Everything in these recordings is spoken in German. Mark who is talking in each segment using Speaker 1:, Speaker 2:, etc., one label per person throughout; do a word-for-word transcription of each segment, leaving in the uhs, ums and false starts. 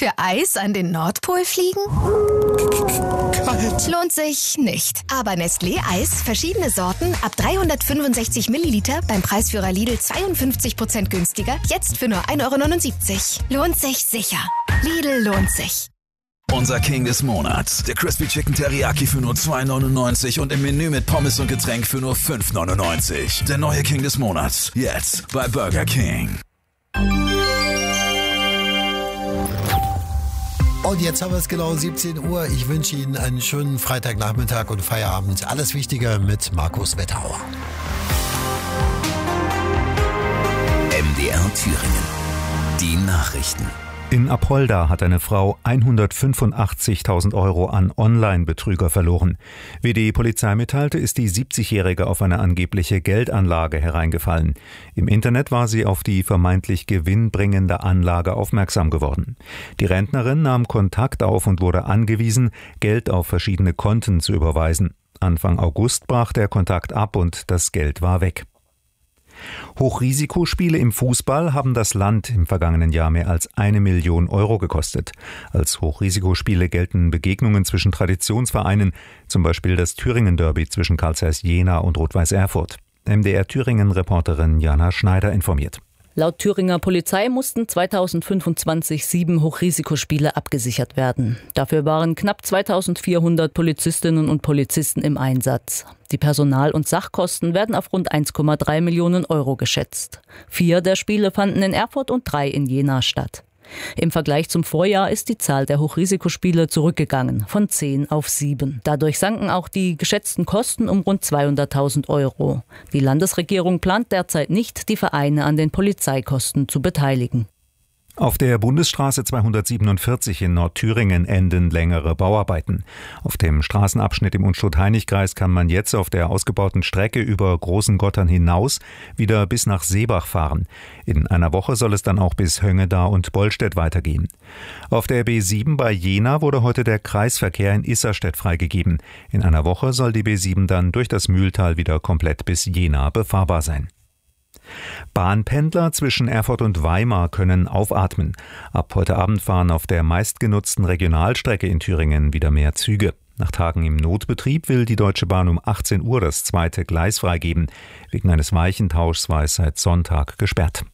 Speaker 1: Für Eis an den Nordpol fliegen?
Speaker 2: Kalt.
Speaker 1: Lohnt sich nicht. Aber Nestlé Eis, verschiedene Sorten, ab dreihundertfünfundsechzig Milliliter, beim Preisführer Lidl zweiundfünfzig Prozent günstiger, jetzt für nur ein Euro neunundsiebzig. Lohnt sich sicher. Lidl lohnt sich.
Speaker 3: Unser King des Monats, der Crispy Chicken Teriyaki für nur zwei neunundneunzig und im Menü mit Pommes und Getränk für nur fünf neunundneunzig. Der neue King des Monats, jetzt bei Burger King.
Speaker 2: Und jetzt haben wir es genau siebzehn Uhr. Ich wünsche Ihnen einen schönen Freitagnachmittag und Feierabend. Alles Wichtige mit Markus Wetterauer.
Speaker 4: M D R Thüringen. Die Nachrichten.
Speaker 5: In Apolda hat eine Frau hundertfünfundachtzigtausend Euro an Online-Betrüger verloren. Wie die Polizei mitteilte, ist die siebzigjährige auf eine angebliche Geldanlage hereingefallen. Im Internet war sie auf die vermeintlich gewinnbringende Anlage aufmerksam geworden. Die Rentnerin nahm Kontakt auf und wurde angewiesen, Geld auf verschiedene Konten zu überweisen. Anfang August brach der Kontakt ab und das Geld war weg. Hochrisikospiele im Fußball haben das Land im vergangenen Jahr mehr als eine Million Euro gekostet. Als Hochrisikospiele gelten Begegnungen zwischen Traditionsvereinen, zum Beispiel das Thüringen-Derby zwischen Carl Zeiss Jena und Rot-Weiß Erfurt. M D R Thüringen-Reporterin Jana Schneider informiert.
Speaker 6: Laut Thüringer Polizei mussten zweitausendfünfundzwanzig sieben Hochrisikospiele abgesichert werden. Dafür waren knapp zweitausendvierhundert Polizistinnen und Polizisten im Einsatz. Die Personal- und Sachkosten werden auf rund eins Komma drei Millionen Euro geschätzt. Vier der Spiele fanden in Erfurt und drei in Jena statt. Im Vergleich zum Vorjahr ist die Zahl der Hochrisikospiele zurückgegangen, von zehn auf sieben. Dadurch sanken auch die geschätzten Kosten um rund zweihunderttausend Euro. Die Landesregierung plant derzeit nicht, die Vereine an den Polizeikosten zu beteiligen.
Speaker 5: Auf der Bundesstraße zweihundertsiebenundvierzig in Nordthüringen enden längere Bauarbeiten. Auf dem Straßenabschnitt im Unstrut-Hainich-Kreis kann man jetzt auf der ausgebauten Strecke über Großengottern hinaus wieder bis nach Seebach fahren. In einer Woche soll es dann auch bis Höngeda und Bollstedt weitergehen. Auf der B sieben bei Jena wurde heute der Kreisverkehr in Isserstedt freigegeben. In einer Woche soll die B sieben dann durch das Mühltal wieder komplett bis Jena befahrbar sein. Bahnpendler zwischen Erfurt und Weimar können aufatmen. Ab heute Abend fahren auf der meistgenutzten Regionalstrecke in Thüringen wieder mehr Züge. Nach Tagen im Notbetrieb will die Deutsche Bahn um achtzehn Uhr das zweite Gleis freigeben. Wegen eines Weichentauschs war es seit Sonntag gesperrt.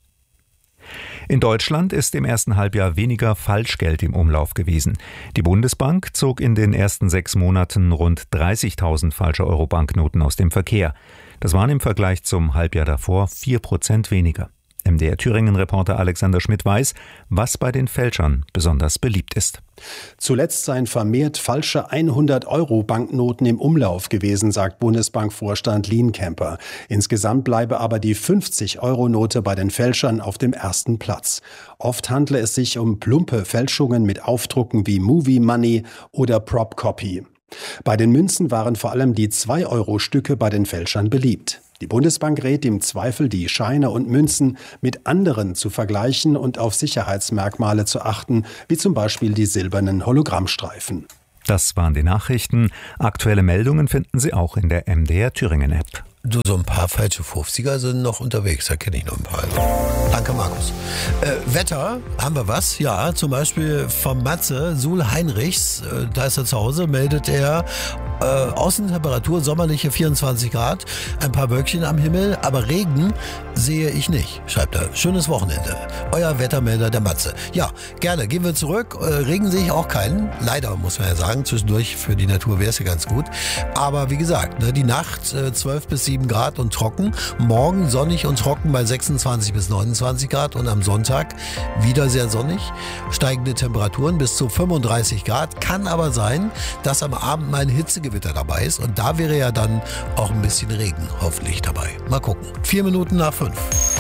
Speaker 5: In Deutschland ist im ersten Halbjahr weniger Falschgeld im Umlauf gewesen. Die Bundesbank zog in den ersten sechs Monaten rund dreißigtausend falsche Euro-Banknoten aus dem Verkehr. Das waren im Vergleich zum Halbjahr davor vier Prozent weniger. M D R Thüringen-Reporter Alexander Schmidt weiß, was bei den Fälschern besonders beliebt ist.
Speaker 7: Zuletzt seien vermehrt falsche hundert-Euro-Banknoten im Umlauf gewesen, sagt Bundesbankvorstand Lienkemper. Insgesamt bleibe aber die fünfzig-Euro-Note bei den Fälschern auf dem ersten Platz. Oft handle es sich um plumpe Fälschungen mit Aufdrucken wie Movie Money oder Prop Copy. Bei den Münzen waren vor allem die zwei-Euro-Stücke bei den Fälschern beliebt. Die Bundesbank rät im Zweifel, die Scheine und Münzen mit anderen zu vergleichen und auf Sicherheitsmerkmale zu achten, wie zum Beispiel die silbernen Hologrammstreifen.
Speaker 5: Das waren die Nachrichten. Aktuelle Meldungen finden Sie auch in der M D R Thüringen App.
Speaker 2: Du, so ein paar falsche fünfziger sind noch unterwegs, da kenne ich noch ein paar. Danke, Markus. Äh, Wetter, haben wir was? Ja, zum Beispiel vom Matze, Sul Heinrichs, äh, da ist er zu Hause, meldet er, äh, Außentemperatur sommerliche vierundzwanzig Grad, ein paar Wölkchen am Himmel, aber Regen sehe ich nicht, schreibt er. Schönes Wochenende. Euer Wettermelder, der Matze. Ja, gerne, gehen wir zurück. Äh, Regen sehe ich auch keinen, leider muss man ja sagen, zwischendurch für die Natur wäre es ja ganz gut. Aber wie gesagt, ne, die Nacht äh, zwölf bis sieben Grad und trocken. Morgen sonnig und trocken bei sechsundzwanzig bis neunundzwanzig Grad und am Sonntag wieder sehr sonnig. Steigende Temperaturen bis zu fünfunddreißig Grad. Kann aber sein, dass am Abend mal ein Hitzegewitter dabei ist und da wäre ja dann auch ein bisschen Regen hoffentlich dabei. Mal gucken. Vier Minuten nach fünf.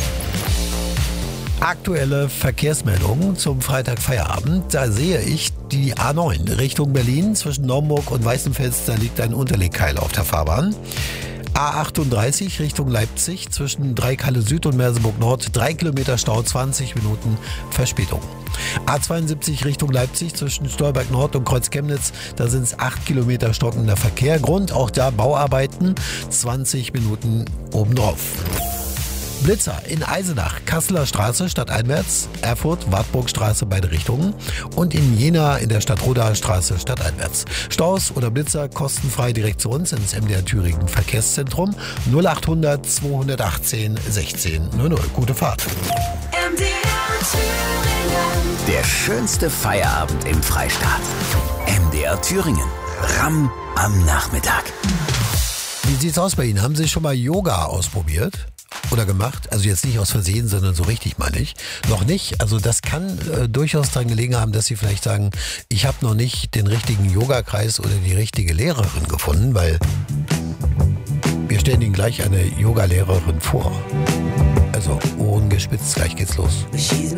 Speaker 2: Aktuelle Verkehrsmeldungen zum Freitagfeierabend. Da sehe ich die A neun Richtung Berlin. Zwischen Naumburg und Weißenfels, da liegt ein Unterlegkeil auf der Fahrbahn. A achtunddreißig Richtung Leipzig zwischen Dreikalle Süd und Merseburg Nord, drei Kilometer Stau, zwanzig Minuten Verspätung. A zweiundsiebzig Richtung Leipzig zwischen Stolberg Nord und Kreuz Chemnitz, da sind es acht Kilometer stockender Verkehr. Grund, auch da Bauarbeiten, zwanzig Minuten obendrauf. Blitzer in Eisenach, Kasseler Straße stadteinwärts, Erfurt, Wartburgstraße beide Richtungen und in Jena in der Stadtrodaer Straße stadteinwärts. Staus oder Blitzer kostenfrei direkt zu uns ins M D R Thüringen Verkehrszentrum null achthundert zweihundertachtzehn sechzehn null null. Gute Fahrt.
Speaker 8: M D R Thüringen.
Speaker 4: Der schönste Feierabend im Freistaat. M D R Thüringen. Ramm am Nachmittag.
Speaker 2: Wie sieht's aus bei Ihnen? Haben Sie schon mal Yoga ausprobiert? Oder gemacht? Also jetzt nicht aus Versehen, sondern so richtig, meine ich. Noch nicht. Also das kann äh, durchaus daran gelegen haben, dass Sie vielleicht sagen, ich habe noch nicht den richtigen Yogakreis oder die richtige Lehrerin gefunden, weil wir stellen Ihnen gleich eine Yogalehrerin vor. Also Ohren gespitzt, gleich geht's los.
Speaker 8: She's